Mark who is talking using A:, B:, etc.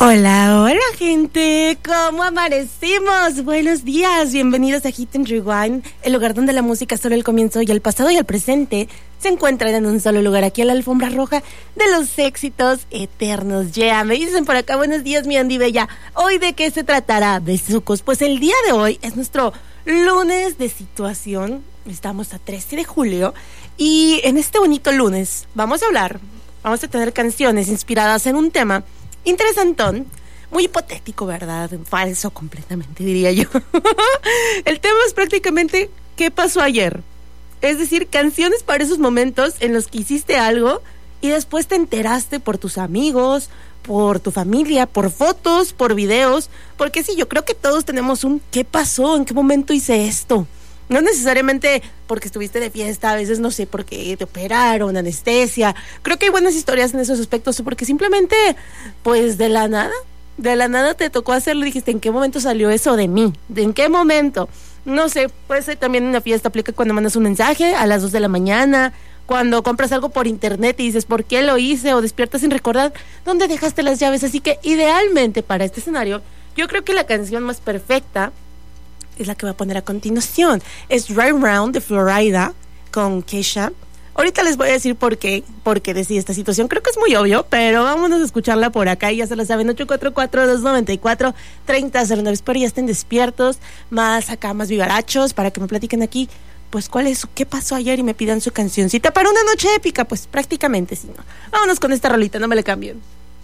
A: Hola, hola gente, ¿cómo amanecimos? Buenos días, bienvenidos a Hit and Rewind, el lugar donde la música es solo el comienzo y el pasado y el presente se encuentran en un solo lugar, aquí en la alfombra roja de los éxitos eternos. Me dicen por acá, buenos días mi Andy Bella, ¿hoy de qué se tratará? Besucos, pues el día de hoy es nuestro lunes de situación, estamos a 13 de julio y en este bonito lunes vamos a tener canciones inspiradas en un tema interesantón, muy hipotético, ¿verdad? Falso completamente, diría yo. El tema es prácticamente ¿qué pasó ayer? Es decir, canciones para esos momentos en los que hiciste algo y después te enteraste por tus amigos, por tu familia, por fotos, por videos, porque sí, yo creo que todos tenemos un ¿qué pasó? ¿En qué momento hice esto? No necesariamente porque estuviste de fiesta, a veces no sé, porque te operaron, anestesia. Creo que hay buenas historias en esos aspectos, porque simplemente, pues de la nada te tocó hacerlo y dijiste, ¿en qué momento salió eso de mí? ¿En qué momento? No sé, puede ser también en una fiesta, aplica cuando mandas un mensaje a las 2 de la mañana, cuando compras algo por internet y dices, ¿por qué lo hice? O despiertas sin recordar dónde dejaste las llaves. Así que idealmente para este escenario, yo creo que la canción más perfecta es la que voy a poner a continuación. Es Right Round de Florida con Kesha. Ahorita les voy a decir por qué decidí esta situación. Creo que es muy obvio, pero vámonos a escucharla por acá. Y ya se la saben, 844-294-3009. Espero ya estén despiertos, más vivarachos, para que me platiquen aquí, pues qué pasó ayer y me pidan su cancioncita para una noche épica, pues prácticamente sí, ¿no? Vámonos con esta rolita, no me le cambien.